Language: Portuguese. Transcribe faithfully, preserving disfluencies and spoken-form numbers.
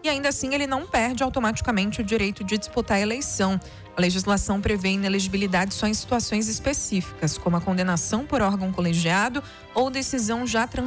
e ainda assim ele não perde automaticamente o direito de disputar a eleição. A legislação prevê inelegibilidade só em situações específicas, como a condenação por órgão colegiado ou decisão já